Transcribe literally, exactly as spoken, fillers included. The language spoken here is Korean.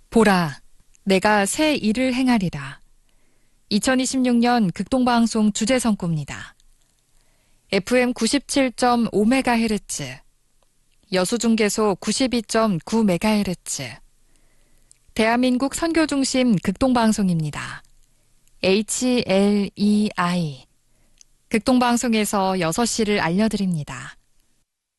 보라, 내가 새 일을 행하리라. 이천이십육 년 극동방송 주제선구입니다. 에프엠 구십칠 점 오 메가헤르츠, 여수중계소 구십이 점 구 메가헤르츠, 대한민국 선교중심 극동방송입니다. 에이치 엘 이 아이, 극동방송에서 여섯 시를 알려드립니다.